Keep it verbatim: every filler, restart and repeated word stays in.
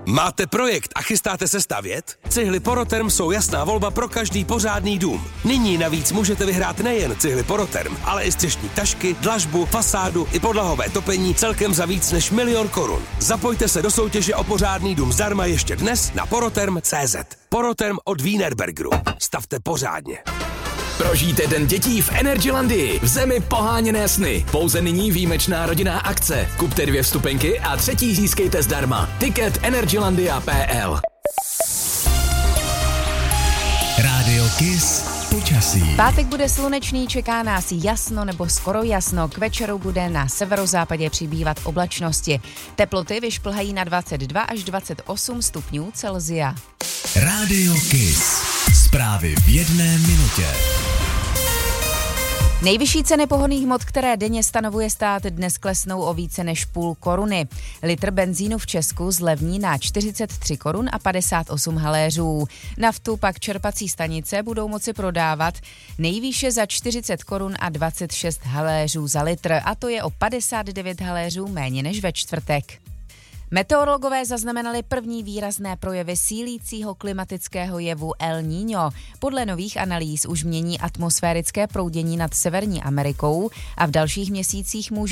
Máte projekt a chystáte se stavět? Cihly Poroterm jsou jasná volba pro každý pořádný dům. Nyní navíc můžete vyhrát nejen cihly Poroterm, ale i střešní tašky, dlažbu, fasádu i podlahové topení celkem za víc než milion korun. Zapojte se do soutěže o pořádný dům zdarma ještě dnes na poroterm tečka cé zet. Poroterm od Wienerbergeru. Stavte pořádně. Prožijte den dětí v Energylandii, v zemi poháněné sny. Pouze nyní výjimečná rodinná akce. Kupte dvě vstupenky a třetí získejte zdarma. Tiket energylandia tečka pé el. Rádio Kiss počasí. Pátek bude slunečný, čeká nás jasno nebo skoro jasno. K večeru bude na severozápadě přibývat oblačnosti. Teploty vyšplhají na dvacet dva až dvacet osm stupňů Celsia. Rádio Kiss. Zprávy v jedné minutě. Nejvyšší ceny pohonných hmot, které denně stanovuje stát, dnes klesnou o více než půl koruny. Litr benzínu v Česku zlevní na čtyřicet tři korun a padesát osm haléřů. Naftu pak čerpací stanice budou moci prodávat nejvýše za čtyřicet korun a dvacet šest haléřů za litr, a to je o padesát devět haléřů méně než ve čtvrtek. Meteorologové zaznamenali první výrazné projevy sílícího klimatického jevu El Niño. Podle nových analýz už mění atmosférické proudění nad Severní Amerikou a v dalších měsících může